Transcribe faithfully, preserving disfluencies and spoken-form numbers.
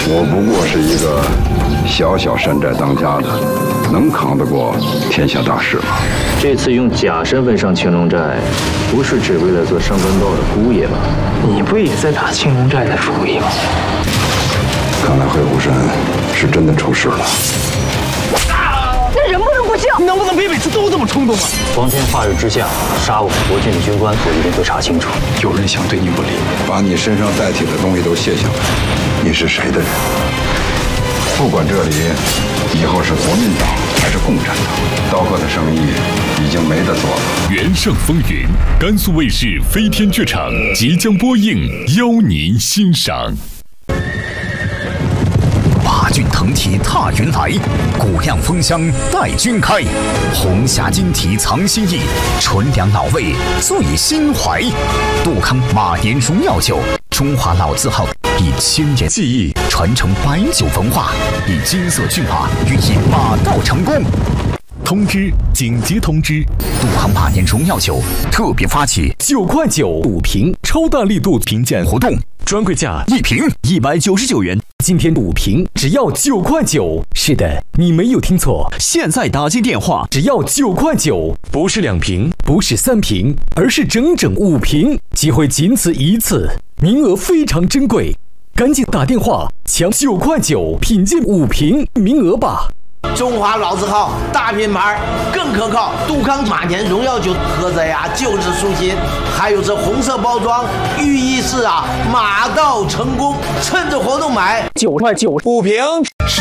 我不过是一个小小山寨当家的，能扛得过天下大事吗？ 这次用假身份上青龙寨，不是只为了做上官道的姑爷吧？ 你不也在打青龙寨的主意吗？ 看来黑虎山是真的出事了。 那人不能不救， 你能不能别每次都这么冲动啊？ 光天化日之下杀我们国郡的军官，我一定会查清楚。 有人想对你不利， 把你身上带铁的东西都卸下来。你是谁的人？不管这里以后是国民党还是共产党，刀客的生意已经没得做了。 《原上风云》，甘肃卫视飞天剧场即将播映，邀您欣赏。 八骏腾蹄踏云来，古样风香待君开。红霞金蹄藏心意，纯良老味醉心怀。杜康马年荣耀酒，中华老字号，以千年技艺传承白酒文化，以金色骏马寓意马到成功。 通知！紧急通知！ 杜康马年荣耀酒特别发起九块九五瓶超大力度评鉴活动， 专柜价一瓶一百九十九元，今天五瓶只要九块九。是的，你没有听错，现在打进电话只要九块九，不是两瓶，不是三瓶，而是整整五瓶，机会仅此一次，名额非常珍贵，赶紧打电话抢九块九品鉴五瓶名额吧。 中华老字号大品牌更可靠，杜康马年荣耀酒喝着呀就是舒心，还有这红色包装，寓意是啊马到成功，趁着活动买九块九五瓶。